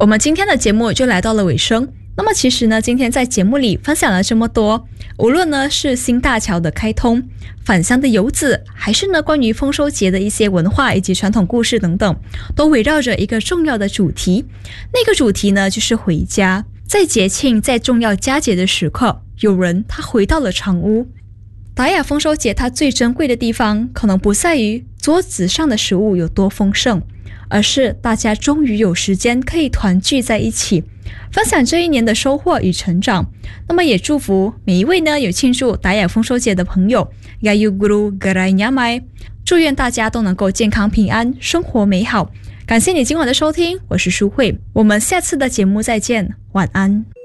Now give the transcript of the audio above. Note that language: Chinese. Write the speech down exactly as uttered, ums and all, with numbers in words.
我们今天的节目就来到了尾声。那么其实呢，今天在节目里分享了这么多，无论呢是新大桥的开通、返乡的游子，还是呢关于丰收节的一些文化以及传统故事等等，都围绕着一个重要的主题。那个主题呢就是回家。在节庆、在重要佳节的时刻，有人他回到了长屋。达雅丰收节它最珍贵的地方，可能不在于桌子上的食物有多丰盛，而是大家终于有时间可以团聚在一起，分享这一年的收获与成长。那么也祝福每一位呢有庆祝达雅丰收节的朋友 Gayu Guru Gerai Nyamai， 祝愿大家都能够健康平安，生活美好。感谢你今晚的收听，我是舒慧，我们下次的节目再见，晚安。